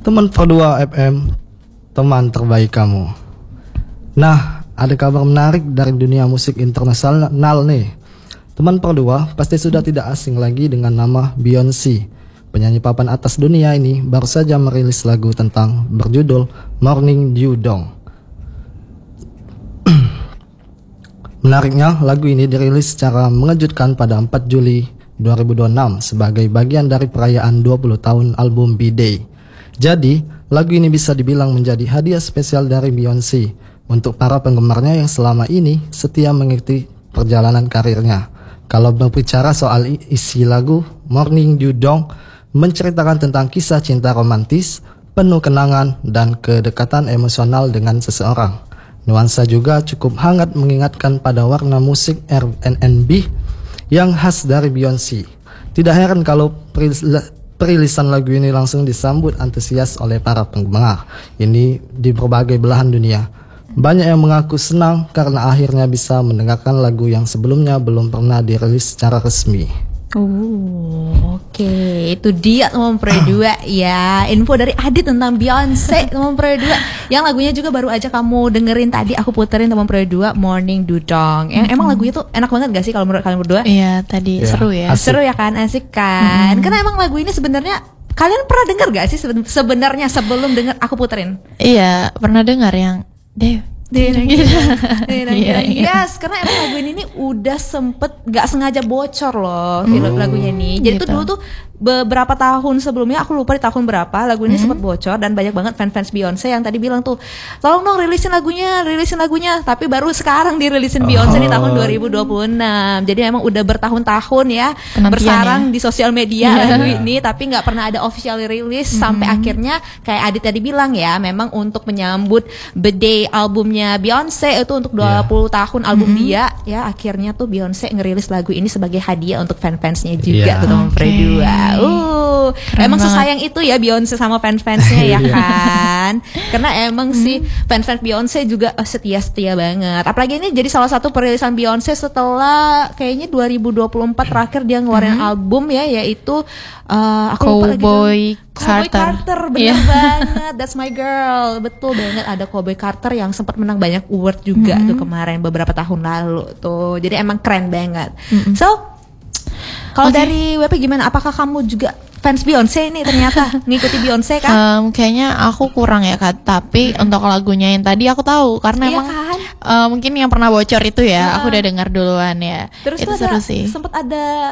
Teman Perdua FM, teman terbaik kamu. Nah, ada kabar menarik dari dunia musik internasional nih. Teman Perdua pasti sudah tidak asing lagi dengan nama Beyonce. Penyanyi papan atas dunia ini baru saja merilis lagu tentang berjudul Morning Dew Dawn. Menariknya, lagu ini dirilis secara mengejutkan pada 4 Juli 2026 sebagai bagian dari perayaan 20 tahun album B-Day. Jadi, lagu ini bisa dibilang menjadi hadiah spesial dari Beyonce untuk para penggemarnya yang selama ini setia mengikuti perjalanan karirnya. Kalau berbicara soal isi lagu, Morning Dew Dawn menceritakan tentang kisah cinta romantis, penuh kenangan, dan kedekatan emosional dengan seseorang. Nuansa juga cukup hangat mengingatkan pada warna musik R&B yang khas dari Beyonce. Tidak heran kalau perilisan lagu ini langsung disambut antusias oleh para penggemar ini di berbagai belahan dunia. Banyak yang mengaku senang karena akhirnya bisa mendengarkan lagu yang sebelumnya belum pernah dirilis secara resmi. Oke, itu dia teman Perdua ya. Info dari Adit tentang Beyonce teman Perdua. Yang lagunya juga baru aja kamu dengerin tadi, aku puterin teman Perdua, Morning Dew Dawn. Emang lagu itu enak banget gak sih kalau menurut kalian berdua? Iya, tadi seru ya. Asik. Seru ya kan, asik kan. Karena emang lagu ini sebenarnya kalian pernah denger gak sih sebenarnya sebelum denger aku puterin? Iya, pernah dengar yang Yes, karena emang lagu ini nih udah sempet gak sengaja bocor loh film lagunya nih. Jadi gitu. tuh dulu tuh beberapa tahun sebelumnya, aku lupa di tahun berapa, lagu ini sempet bocor dan banyak banget fans Beyonce yang tadi bilang tuh, tolong dong rilisin lagunya. Tapi baru sekarang dirilisin Beyonce di tahun 2026. Jadi emang udah bertahun-tahun ya bersarang di sosial media lagu ini, tapi nggak pernah ada official rilis sampai akhirnya kayak Adit tadi bilang ya, memang untuk menyambut birthday albumnya Beyonce itu untuk 20 tahun album dia ya, akhirnya tuh Beyonce ngerilis lagu ini sebagai hadiah untuk fans-fansnya juga tuh teman Perdua. Emang sesayang itu ya Beyonce sama fans-fansnya ya kan. Karena emang sih fans-fans Beyonce juga setia-setia banget. Apalagi ini jadi salah satu perilisan Beyonce setelah kayaknya 2024 terakhir dia ngeluarin album ya, yaitu aku lupa lagi Cowboy Carter, bener banget, That's My Girl, betul banget. Ada Cowboy Carter yang sempat menang banyak award juga tuh kemarin beberapa tahun lalu tuh. Jadi emang keren banget. So kalau dari WP gimana? Apakah kamu juga fans Beyonce nih ternyata ngikuti Beyonce kan? Kayaknya aku kurang ya Kak. Tapi untuk lagunya yang tadi aku tahu karena emang kan? mungkin yang pernah bocor itu ya, aku udah dengar duluan ya. Terus itu seru sih. Sempat ada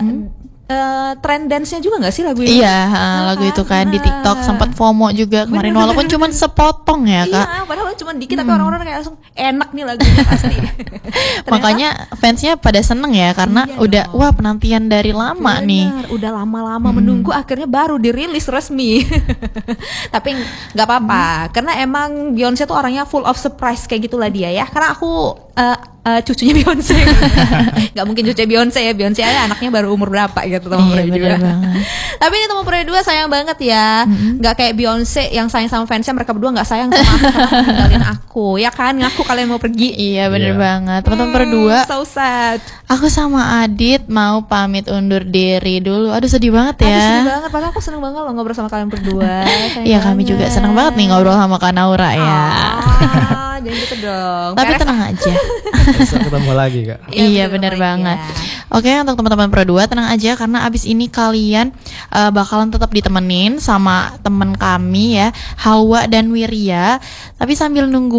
trend dance-nya juga gak sih lagu itu? Iya, lagu itu kan di TikTok sempat FOMO juga kemarin, walaupun cuma sepotong ya Kak. Iya, padahal cuma dikit tapi orang-orang kayak langsung enak nih lagunya pasti. Makanya fansnya pada seneng ya karena udah wah penantian dari lama nih. Udah lama-lama menunggu, akhirnya baru dirilis resmi. Tapi nggak apa-apa, karena emang Beyonce tuh orangnya full of surprise kayak gitulah dia ya. Karena aku cucunya Beyonce. Gak mungkin cucunya Beyonce ya, Beyonce aja anaknya baru umur berapa gitu teman Perdua. Tapi ini teman Perdua sayang banget ya, gak kayak Beyonce yang sayang sama fansnya, mereka berdua gak sayang sama aku karena tinggalin aku ya kan, ngaku kalian mau pergi. Iya bener banget teman-teman Perdua. So sad. Aku sama Adit mau pamit undur diri dulu. Aduh sedih banget ya. Sedih banget, padahal aku seneng banget loh ngobrol sama kalian berdua. Iya kami juga seneng banget nih ngobrol sama Kak Naura ya. Jangan gitu dong. Tapi tenang aja. Bisa ketemu lagi Kak. Iya benar banget. Oke, untuk teman-teman Perdua tenang aja karena abis ini kalian bakalan tetap ditemenin sama teman kami ya, Hawa dan Wirya. Tapi sambil nunggu